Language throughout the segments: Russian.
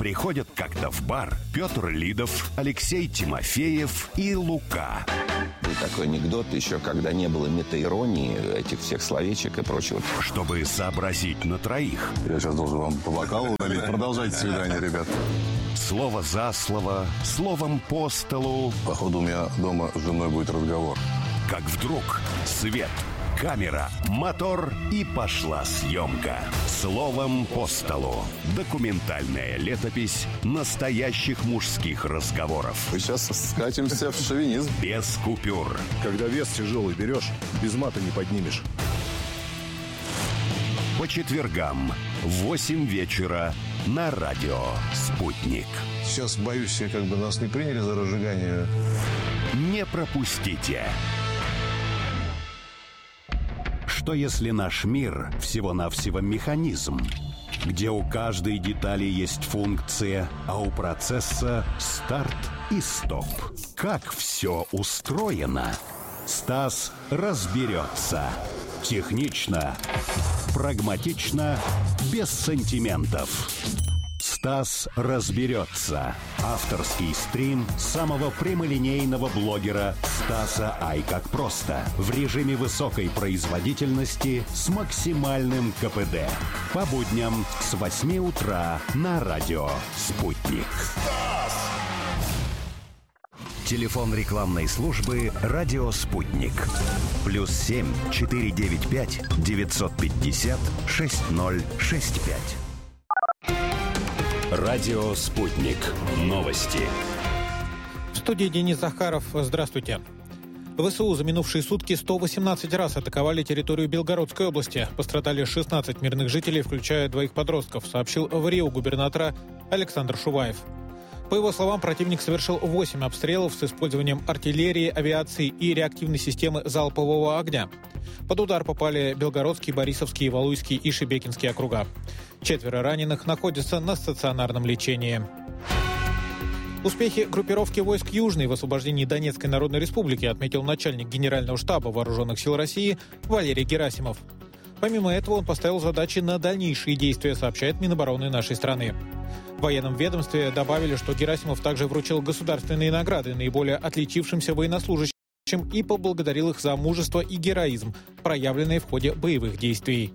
Приходят как-то в бар Петр Лидов, Алексей Тимофеев и Лука. И такой анекдот еще, когда не было метаиронии, этих всех словечек и прочего. Чтобы сообразить на троих. Я сейчас должен вам по бокалу налить. Продолжайте свидание, ребят. Слово за слово, словом по столу. Походу, у меня дома с женой будет разговор. Как вдруг свет, камера, мотор и пошла съемка. Словом по столу. Документальная летопись настоящих мужских разговоров. Мы сейчас скатимся в шовинизм. Без купюр. Когда вес тяжелый берешь, без мата не поднимешь. По четвергам в 8 вечера на радио «Спутник». Сейчас, боюсь, нас не приняли за разжигание. Не пропустите. Что если наш мир всего-навсего механизм, где у каждой детали есть функция, а у процесса старт и стоп? Как все устроено? Стас разберется. Технично, прагматично, без сантиментов. Стас разберется. Авторский стрим самого прямолинейного блогера Стаса Ай как просто. В режиме высокой производительности с максимальным КПД. По будням с 8 утра на радио «Спутник». Телефон рекламной службы «Радио Спутник». +7 495 950 6065. Радио «Спутник». Новости. В студии Денис Захаров. Здравствуйте. ВСУ за минувшие сутки 118 раз атаковали территорию Белгородской области. Пострадали 16 мирных жителей, включая 2 подростков, сообщил в РИО губернатора Александр Шуваев. По его словам, противник совершил 8 обстрелов с использованием артиллерии, авиации и реактивной системы залпового огня. Под удар попали Белгородский, Борисовский, Валуйский и Шебекинский округа. 4 раненых находятся на стационарном лечении. Успехи группировки войск Южной в освобождении Донецкой Народной Республики отметил начальник Генерального штаба Вооруженных сил России Валерий Герасимов. Помимо этого, он поставил задачи на дальнейшие действия, сообщает Минобороны нашей страны. В военном ведомстве добавили, что Герасимов также вручил государственные награды наиболее отличившимся военнослужащим и поблагодарил их за мужество и героизм, проявленные в ходе боевых действий.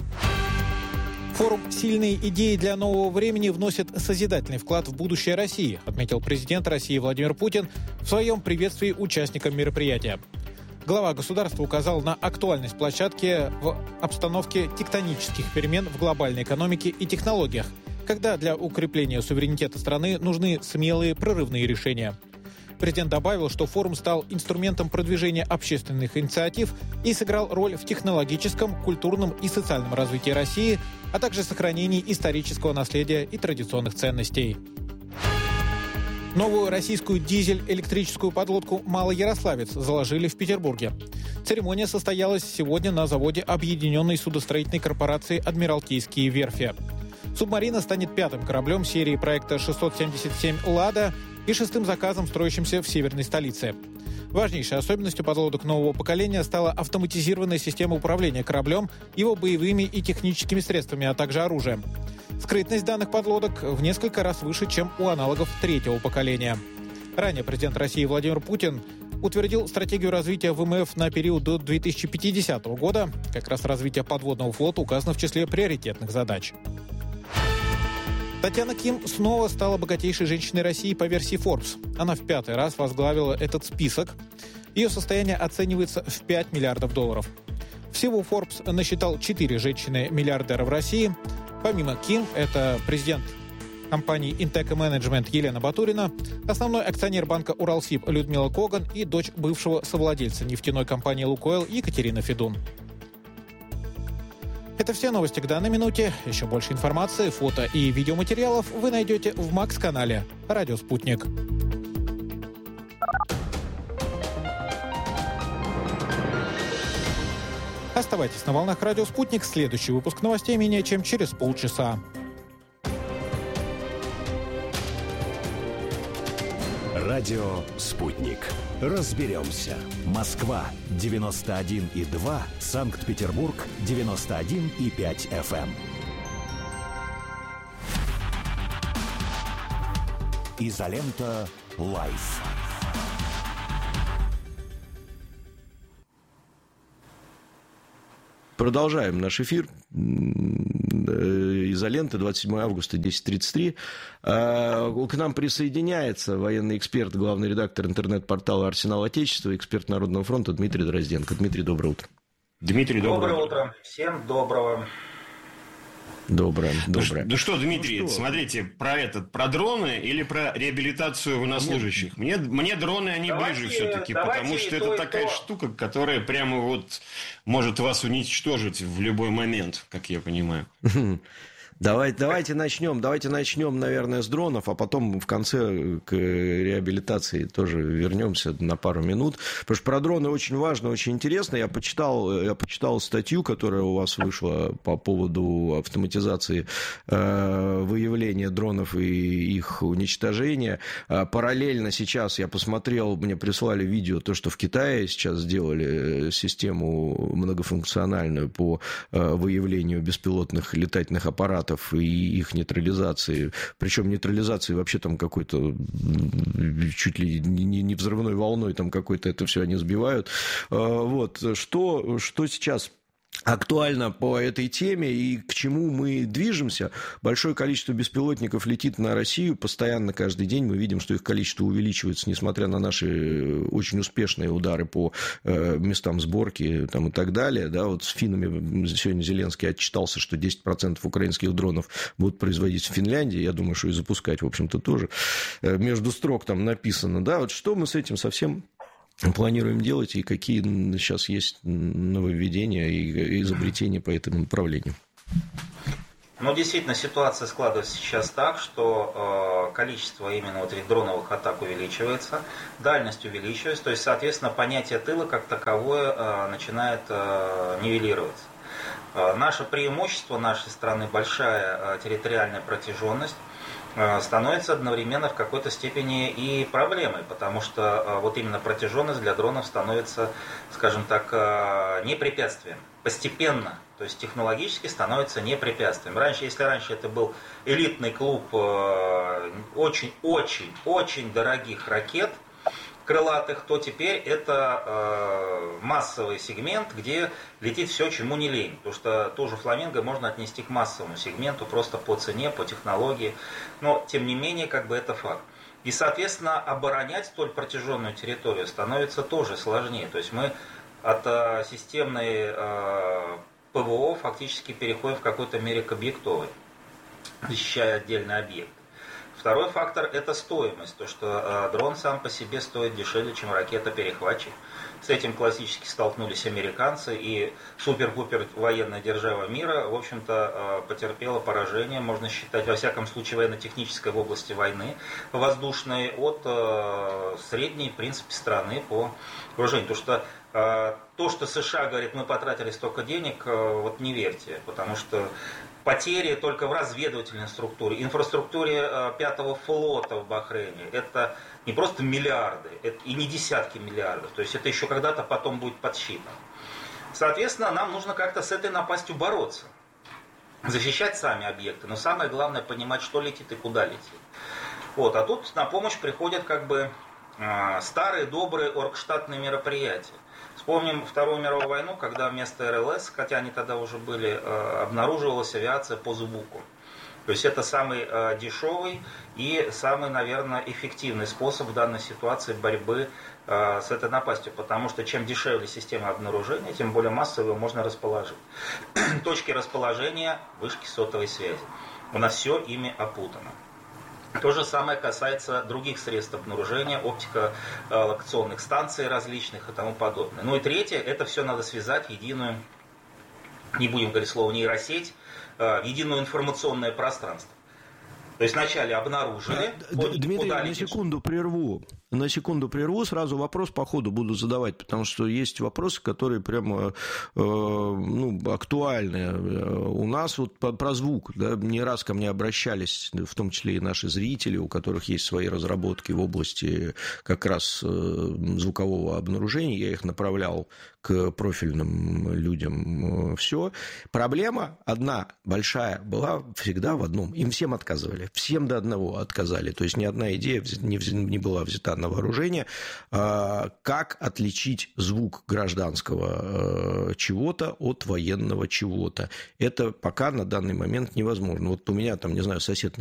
Форум «Сильные идеи для нового времени» вносит созидательный вклад в будущее России, отметил президент России Владимир Путин в своем приветствии участникам мероприятия. Глава государства указал на актуальность площадки в обстановке тектонических перемен в глобальной экономике и технологиях, когда для укрепления суверенитета страны нужны смелые прорывные решения. Президент добавил, что форум стал инструментом продвижения общественных инициатив и сыграл роль в технологическом, культурном и социальном развитии России, а также сохранении исторического наследия и традиционных ценностей. Новую российскую дизель-электрическую подлодку «Малоярославец» заложили в Петербурге. Церемония состоялась сегодня на заводе Объединенной судостроительной корпорации «Адмиралтейские верфи». Субмарина станет 5-м кораблем серии проекта 677 «Лада» и 6-м заказом, строящимся в северной столице. Важнейшей особенностью подлодок нового поколения стала автоматизированная система управления кораблем, его боевыми и техническими средствами, а также оружием. Скрытность данных подлодок в несколько раз выше, чем у аналогов 3-го поколения. Ранее президент России Владимир Путин утвердил стратегию развития ВМФ на период до 2050 года. Как раз развитие подводного флота указано в числе приоритетных задач. Татьяна Ким снова стала богатейшей женщиной России по версии Forbes. Она в 5-й раз возглавила этот список. Ее состояние оценивается в $5 миллиардов. Всего Forbes насчитал 4 женщины-миллиардера в России. Помимо Ким, это президент компании Inteco Management Елена Батурина, основной акционер банка Уралсиб Людмила Коган и дочь бывшего совладельца нефтяной компании «Лукойл» Екатерина Федун. Это все новости к данной минуте. Еще больше информации, фото и видеоматериалов вы найдете в МАКС-канале «Радио Спутник». Оставайтесь на волнах «Радио Спутник». Следующий выпуск новостей менее чем через полчаса. Радио «Спутник». Разберемся. Москва 91,2, Санкт-Петербург 91,5 FM. Изолента Лайф. Продолжаем наш эфир. Изолента, 27 августа, 10:33. К нам присоединяется военный эксперт, главный редактор интернет-портала «Арсенал Отечества», эксперт Народного фронта Дмитрий Дрозденко. Дмитрий, доброе утро. Дмитрий, доброе утро. Всем доброго. Доброе. Ну что, Дмитрий, смотрите, про дроны или про реабилитацию военнослужащих? Мне дроны, они ближе все-таки, потому что это такая штука, которая прямо вот может вас уничтожить в любой момент, как я понимаю. Давайте начнем, наверное, с дронов, а потом в конце к реабилитации тоже вернемся на пару минут. Потому что про дроны очень важно, очень интересно. Я почитал статью, которая у вас вышла по поводу автоматизации выявления дронов и их уничтожения. Параллельно сейчас я посмотрел, мне прислали видео, то, что в Китае сейчас сделали систему многофункциональную по выявлению беспилотных летательных аппаратов и их нейтрализации. Причем нейтрализации вообще там какой-то чуть ли не взрывной волной там какой-то это все они сбивают. Вот. Что сейчас актуально по этой теме и к чему мы движемся? Большое количество беспилотников летит на Россию постоянно, каждый день. Мы видим, что их количество увеличивается, несмотря на наши очень успешные удары по местам сборки там, и так далее. Да, вот с финнами сегодня Зеленский отчитался, что 10% украинских дронов будут производить в Финляндии. Я думаю, что и запускать, в общем-то, тоже. Между строк там написано. Да, вот что мы с этим совсем планируем делать и какие сейчас есть нововведения и изобретения по этому направлению? Ну, действительно, ситуация складывается сейчас так, что количество именно вот этих дроновых атак увеличивается, дальность увеличивается, то есть, соответственно, понятие тыла как таковое начинает нивелироваться. Наше преимущество нашей страны, большая территориальная протяженность, становится одновременно в какой-то степени и проблемой, потому что вот именно протяженность для дронов становится, скажем так, не препятствием. Постепенно, то есть технологически становится не препятствием. Если раньше это был элитный клуб очень-очень-очень дорогих ракет, крылатых, то теперь это массовый сегмент, где летит все, чему не лень. Потому что ту же «Фламинго» можно отнести к массовому сегменту просто по цене, по технологии. Но, тем не менее, как бы это факт. И, соответственно, оборонять столь протяженную территорию становится тоже сложнее. То есть мы от системной ПВО фактически переходим в какой-то мере к объектовой, защищая отдельный объект. Второй фактор – это стоимость, то что дрон сам по себе стоит дешевле, чем ракета-перехватчик. С этим классически столкнулись американцы, и супер-пупер военная держава мира, в общем-то, потерпела поражение, можно считать, во всяком случае, военно-технической в области войны воздушной от средней, в принципе, страны по вооружению. Потому что то, что США говорит, мы потратили столько денег, вот не верьте, потому что потери только в разведывательной структуре, инфраструктуре 5-го флота в Бахрейне. Это не просто миллиарды, это и не десятки миллиардов. То есть это еще когда-то потом будет подсчитано. Соответственно, нам нужно как-то с этой напастью бороться. Защищать сами объекты. Но самое главное понимать, что летит и куда летит. Вот. А тут на помощь приходят как бы старые добрые оргштатные мероприятия. Вспомним Вторую мировую войну, когда вместо РЛС, хотя они тогда уже были, обнаруживалась авиация по звуку. То есть это самый дешевый и самый, наверное, эффективный способ в данной ситуации борьбы с этой напастью. Потому что чем дешевле система обнаружения, тем более массово его можно расположить. Точки расположения, вышки сотовой связи. У нас все ими опутано. То же самое касается других средств обнаружения, оптико-локационных станций различных и тому подобное. Ну и третье, это все надо связать в единую, не будем говорить слово нейросеть, в единое информационное пространство. То есть вначале обнаружили. Дмитрий, на секунду прерву. на секунду прерву, сразу вопрос по ходу буду задавать, потому что есть вопросы, которые прямо актуальны. У нас вот про звук, да, не раз ко мне обращались, в том числе и наши зрители, у которых есть свои разработки в области как раз звукового обнаружения, я их направлял к профильным людям. Все. Проблема одна большая была всегда в одном. Им всем отказывали. Всем до одного отказали. То есть ни одна идея не была взята на вооружение. Как отличить звук гражданского чего-то от военного чего-то? Это пока на данный момент невозможно. Вот у меня там, не знаю, сосед